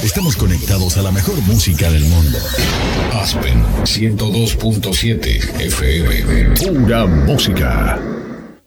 Estamos conectados a la mejor música del mundo. Aspen 102.7 FM. Pura música.